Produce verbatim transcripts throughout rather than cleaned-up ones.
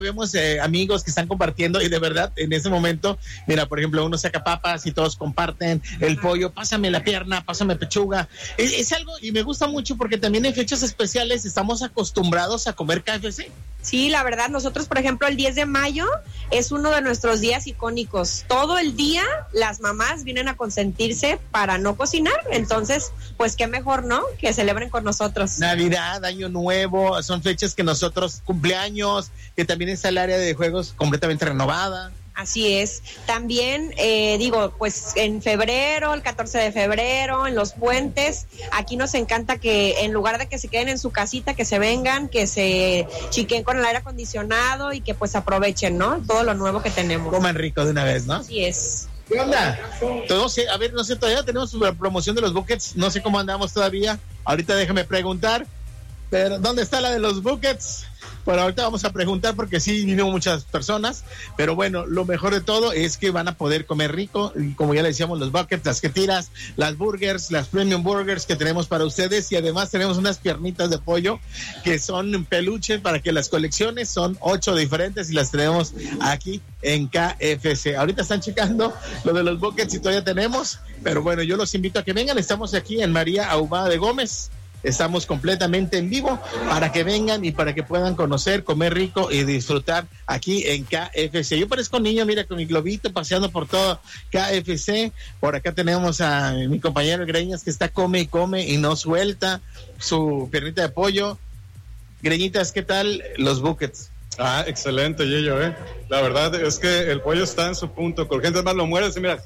Vemos eh, amigos que están compartiendo y de verdad en ese momento, mira, por ejemplo, uno saca papas y todos comparten el pollo, pásame la pierna, pásame pechuga. Es, es algo, y me gusta mucho porque también en fechas especiales estamos acostumbrados a comer K F C. Sí, la verdad, nosotros, por ejemplo, el diez de mayo es uno de nuestros días icónicos. Todo el día las mamás vienen a consentirse para no cocinar, entonces, pues qué mejor, ¿no? Que celebren con nosotros. Navidad, Año Nuevo, son fechas que nosotros, cumpleaños, que también está el área de juegos completamente renovada. Así es. También, eh, digo, pues en febrero, el catorce de febrero, en los puentes, aquí nos encanta que en lugar de que se queden en su casita, que se vengan, que se chiquen con el aire acondicionado y que pues aprovechen, ¿no? Todo lo nuevo que tenemos. Coman rico de una vez, ¿no? Así es. ¿Qué onda? Todos, a ver, no sé, todavía tenemos la promoción de los buckets, no sé cómo andamos todavía. Ahorita déjame preguntar, pero ¿dónde está la de los buckets? Bueno, ahorita vamos a preguntar porque sí vino muchas personas, pero bueno, lo mejor de todo es que van a poder comer rico, y como ya le decíamos, los buckets, las que tiras, las burgers, las premium burgers que tenemos para ustedes, y además tenemos unas piernitas de pollo que son peluches para que las colecciones, son ocho diferentes y las tenemos aquí en K F C. Ahorita están checando lo de los buckets y todavía tenemos, pero bueno, yo los invito a que vengan, estamos aquí en María Ahumada de Gómez. Estamos completamente en vivo para que vengan y para que puedan conocer, comer rico y disfrutar aquí en K F C. Yo parezco niño, mira, con mi globito paseando por todo K F C. Por acá tenemos a mi compañero Greñas que está come y come y no suelta su piernita de pollo. Greñitas, ¿qué tal los buckets? Ah, excelente, Yeyo, eh. La verdad es que el pollo está en su punto. Con gente más lo mueres y mira.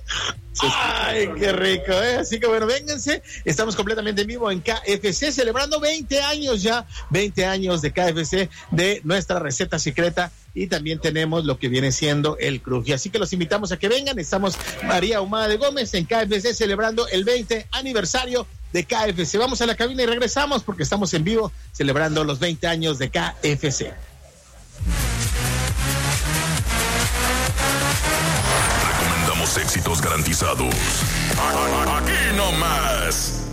Ay, qué rico, ¿eh? Así que bueno, vénganse. Estamos completamente en vivo en K F C, celebrando veinte años ya, veinte años de K F C, de nuestra receta secreta. Y también tenemos lo que viene siendo el cruji. Así que los invitamos a que vengan. Estamos María Ahumada de Gómez en K F C celebrando el veinte aniversario de K F C. Vamos a la cabina y regresamos porque estamos en vivo celebrando los veinte años de K F C. Recomendamos éxitos garantizados. Aquí no más.